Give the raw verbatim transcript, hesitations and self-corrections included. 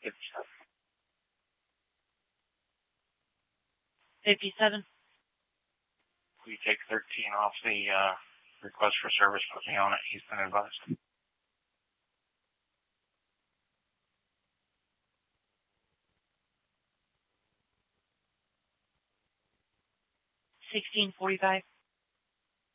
fifty-seven. We take thirteen off the uh, request for service. Put me on it. He's been advised. sixteen forty-five.